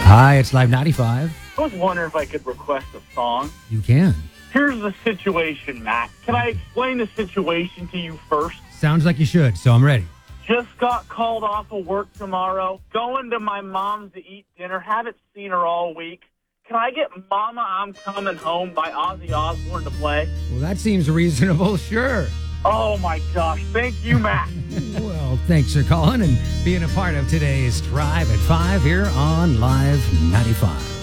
Hi, it's Live 95. I was wondering if I could request a song. You can. Here's the situation, Matt. Can I explain the situation to you first? Sounds like you should, so I'm ready. Just got called off of work tomorrow. Going to my mom's to eat dinner. Haven't seen her all week. Can I get Mama, I'm Coming Home by Ozzy Osbourne to play? Well, that seems reasonable, sure. Oh, my gosh. Thank you, Matt. Well, thanks for calling and being a part of today's Drive at 5 here on Live 95.